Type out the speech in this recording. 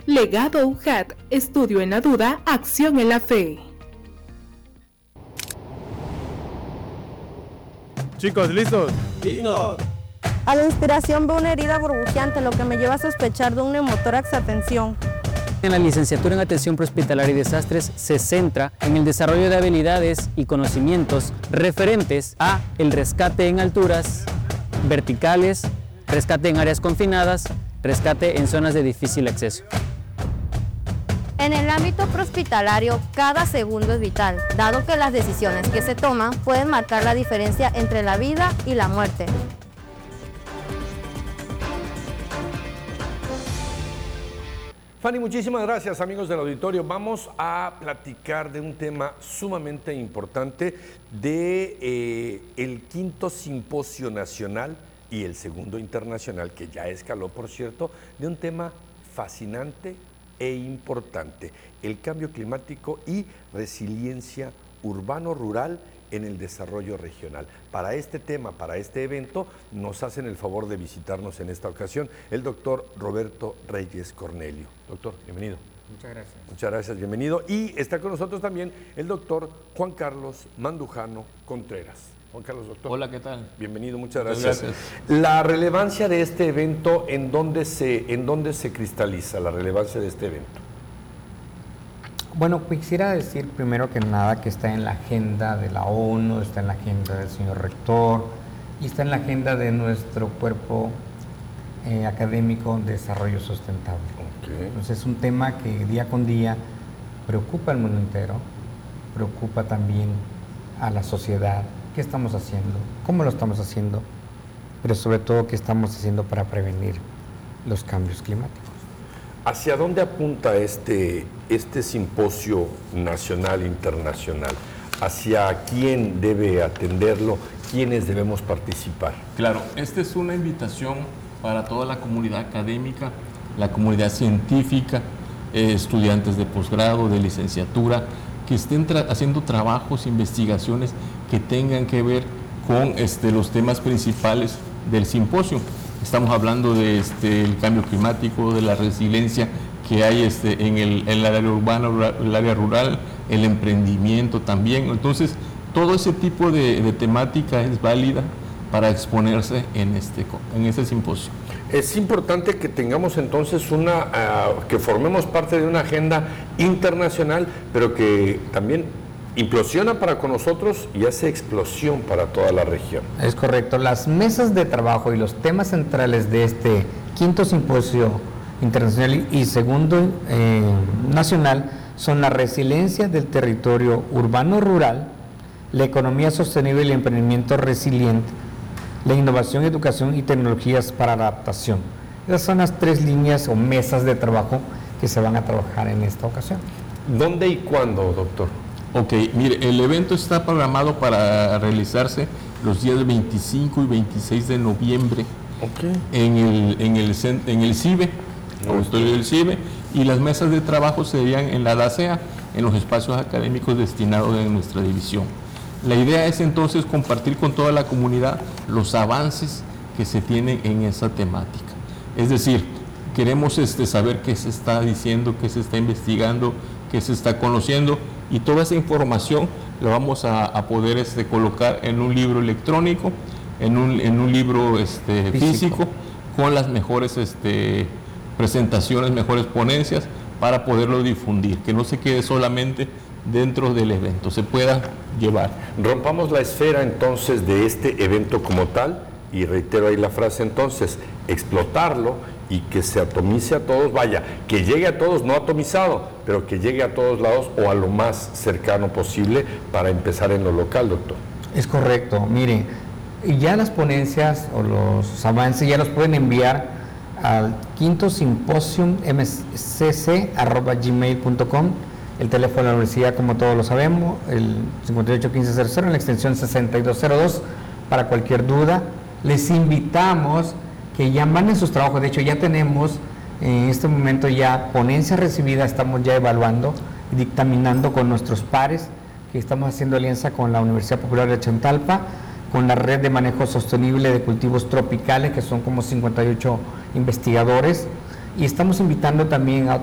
Legado UJAT, estudio en la duda, acción en la fe. Chicos, ¿listos? ¡Listos! A la inspiración veo una herida burbujeante, lo que me lleva a sospechar de un neumotórax. Atención. En la licenciatura en Atención Prehospitalaria y Desastres se centra en el desarrollo de habilidades y conocimientos referentes a el rescate en alturas, verticales, rescate en áreas confinadas, rescate en zonas de difícil acceso. En el ámbito prehospitalario, cada segundo es vital, dado que las decisiones que se toman pueden marcar la diferencia entre la vida y la muerte. Fanny, muchísimas gracias, amigos del auditorio. Vamos a platicar de un tema sumamente importante de el quinto simposio nacional y el segundo internacional, que ya escaló, por cierto, de un tema fascinante e importante: el cambio climático y resiliencia urbano-rural en el desarrollo regional. Para este tema, para este evento, nos hacen el favor de visitarnos en esta ocasión el doctor Roberto Reyes Cornelio. Doctor, bienvenido. Muchas gracias. Muchas gracias, bienvenido. Y está con nosotros también el doctor Juan Carlos Mandujano Contreras. Juan Carlos, doctor. Hola, ¿qué tal? Bienvenido, muchas gracias. La relevancia de este evento, ¿en dónde se cristaliza la relevancia de este evento? Bueno, pues quisiera decir primero que nada que está en la agenda de la ONU, está en la agenda del señor rector y está en la agenda de nuestro cuerpo académico de desarrollo sustentable. Okay. Entonces es un tema que día con día preocupa al mundo entero, preocupa también a la sociedad. ¿Qué estamos haciendo? ¿Cómo lo estamos haciendo? Pero sobre todo, ¿qué estamos haciendo para prevenir los cambios climáticos? ¿Hacia dónde apunta este simposio nacional e internacional? ¿Hacia quién debe atenderlo? ¿Quiénes debemos participar? Claro, esta es una invitación para toda la comunidad académica, la comunidad científica, estudiantes de posgrado, de licenciatura, que estén haciendo trabajos, investigaciones que tengan que ver con los temas principales del simposio. Estamos hablando de el cambio climático, de la resiliencia que hay en el área urbana, el área rural, el emprendimiento también. Entonces, todo ese tipo de temática es válida para exponerse en este simposio. Es importante que tengamos entonces que formemos parte de una agenda internacional, pero que también implosiona para con nosotros y hace explosión para toda la región. Es correcto. Las mesas de trabajo y los temas centrales de este quinto simposio internacional y segundo nacional son la resiliencia del territorio urbano-rural, la economía sostenible y el emprendimiento resiliente, la innovación, educación y tecnologías para adaptación. Esas son las tres líneas o mesas de trabajo que se van a trabajar en esta ocasión. ¿Dónde y cuándo, doctor? Ok, mire, el evento está programado para realizarse los días 25 y 26 de noviembre en el CIBE, auditorio del CIBE, y las mesas de trabajo serían en la DACEA, en los espacios académicos destinados en nuestra división. La idea es entonces compartir con toda la comunidad los avances que se tienen en esa temática. Es decir, queremos saber qué se está diciendo, qué se está investigando, qué se está conociendo, y toda esa información la vamos a poder colocar en un libro electrónico, en un libro físico, con las mejores presentaciones, mejores ponencias, para poderlo difundir, que no se quede solamente dentro del evento, se pueda llevar. Rompamos la esfera entonces de este evento como tal, y reitero ahí la frase entonces, explotarlo y que se atomice a todos, vaya, que llegue a todos, no atomizado, pero que llegue a todos lados o a lo más cercano posible para empezar en lo local, doctor. Es correcto, mire, ya las ponencias o los avances ya los pueden enviar al quinto simposium mcc@gmail.com, el teléfono de la universidad, como todos lo sabemos, el 581500 en la extensión 6202, para cualquier duda. Les invitamos que ya manden sus trabajos. De hecho, ya tenemos en este momento ya ponencias recibidas, estamos ya evaluando y dictaminando con nuestros pares, que estamos haciendo alianza con la Universidad Popular de Chantalpa, con la Red de Manejo Sostenible de Cultivos Tropicales, que son como 58 investigadores, y estamos invitando también a